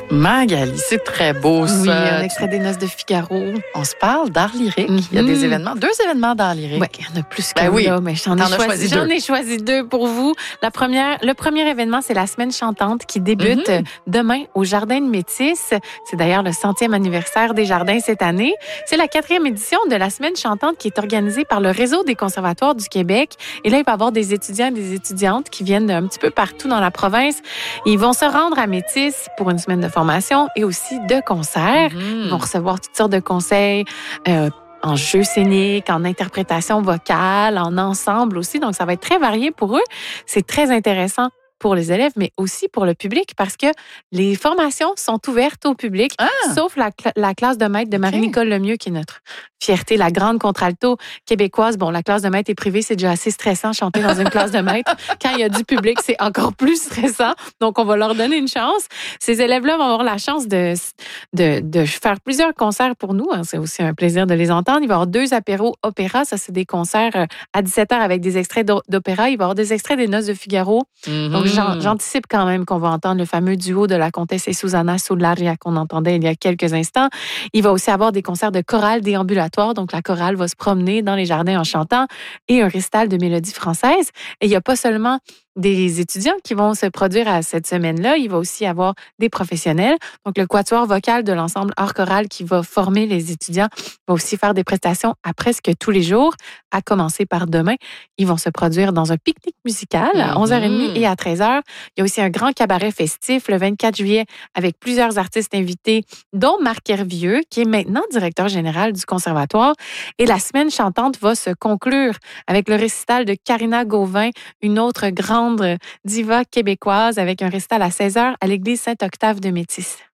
Magali, c'est très beau ça. Oui, un extrait des Noces de Figaro. On se parle d'art lyrique. Il y a des événements, 2 événements d'art lyrique. Oui, il y en a plus que là, mais j'en ai choisi 2 pour vous. Le premier événement, c'est la Semaine chantante qui débute demain au Jardin de Métis. C'est d'ailleurs le 100e anniversaire des Jardins cette année. C'est la 4e édition de la Semaine chantante qui est organisée par le Réseau des conservatoires du Québec. Et là, il va y avoir des étudiants et des étudiantes qui viennent un petit peu partout dans la province. Ils vont se rendre à Métis pour une semaine de formation et aussi de concerts. Ils vont recevoir toutes sortes de conseils en jeu scénique, en interprétation vocale, en ensemble aussi. Donc, ça va être très varié pour eux. C'est très intéressant pour les élèves, mais aussi pour le public parce que les formations sont ouvertes au public, sauf la classe de maître de Marie-Nicole Lemieux, qui est notre fierté, la grande contralto québécoise. Bon, la classe de maître est privée, c'est déjà assez stressant chanter dans une classe de maître. Quand il y a du public, c'est encore plus stressant. Donc, on va leur donner une chance. Ces élèves-là vont avoir la chance de faire plusieurs concerts pour nous. C'est aussi un plaisir de les entendre. Il va y avoir 2 apéros opéra. Ça, c'est des concerts à 17h avec des extraits d'opéra. Il va y avoir des extraits des Noces de Figaro. Donc, j'anticipe quand même qu'on va entendre le fameux duo de la comtesse et Susanna Soularia qu'on entendait il y a quelques instants. Il va aussi avoir des concerts de chorale déambulatoire. Donc, la chorale va se promener dans les jardins en chantant et un récital de mélodies françaises. Et il n'y a pas seulement des étudiants qui vont se produire à cette semaine-là. Il va aussi y avoir des professionnels. Donc, le quatuor vocal de l'ensemble art choral qui va former les étudiants va aussi faire des prestations à presque tous les jours, à commencer par demain. Ils vont se produire dans un pique-nique musical à 11h30 et à 13h. Il y a aussi un grand cabaret festif le 24 juillet avec plusieurs artistes invités, dont Marc Hervieux, qui est maintenant directeur général du conservatoire. Et la semaine chantante va se conclure avec le récital de Karina Gauvin, une autre grande diva québécoise, avec un récital à 16h à l'église Saint-Octave de Métis.